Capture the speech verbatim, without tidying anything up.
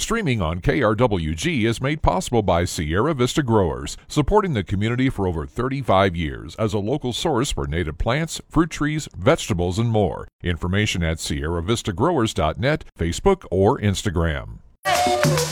Streaming on K R W G is made possible by Sierra Vista Growers, supporting the community for over thirty-five years as a local source for native plants, fruit trees, vegetables, and more. Information at sierra vista growers dot net, Facebook, or Instagram.